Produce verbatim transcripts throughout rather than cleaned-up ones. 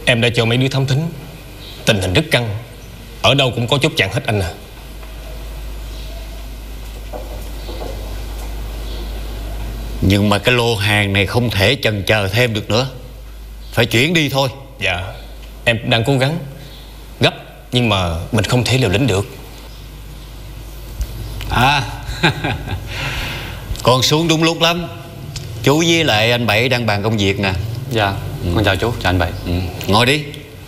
Em đã cho mấy đứa thám thính. Tình hình rất căng, ở đâu cũng có chốt chặn hết anh à. Nhưng mà cái lô hàng này không thể chần chờ thêm được nữa, phải chuyển đi thôi. Dạ, em đang cố gắng gấp, nhưng mà mình không thể liều lĩnh được. À con xuống đúng lúc lắm. Chú với lại anh Bảy đang bàn công việc nè. Dạ, ừ. Con chào chú, chào anh Bảy. ừ. Ngồi đi.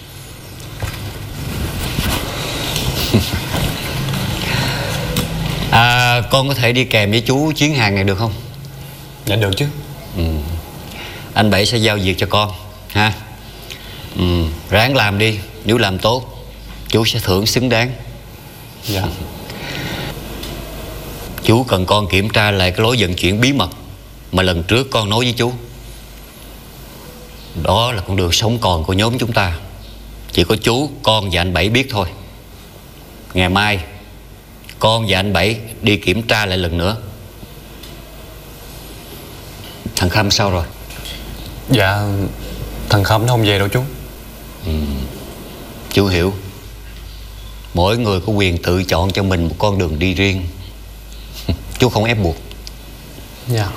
À, con có thể đi kèm với chú chuyến hàng này được không? Dạ được chứ. ừ. Anh Bảy sẽ giao việc cho con ha. ừ. Ráng làm đi, nếu làm tốt chú sẽ thưởng xứng đáng. Dạ. Chú cần con kiểm tra lại cái lối vận chuyển bí mật mà lần trước con nói với chú. Đó là con đường sống còn của nhóm chúng ta. Chỉ có chú, con và anh Bảy biết thôi. Ngày mai con và anh Bảy đi kiểm tra lại lần nữa. Thằng Khâm sao rồi? Dạ, thằng Khâm nó không về đâu chú. ừ. Chú hiểu. Mỗi người có quyền tự chọn cho mình một con đường đi riêng. Chú không ép buộc. Dạ.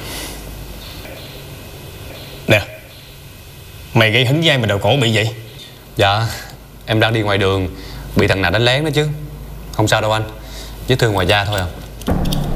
Nè, mày gây hứng dai mà đầu cổ bị vậy? Dạ, em đang đi ngoài đường, bị thằng nào đánh lén đó chứ. Không sao đâu anh, vết thương ngoài da thôi à.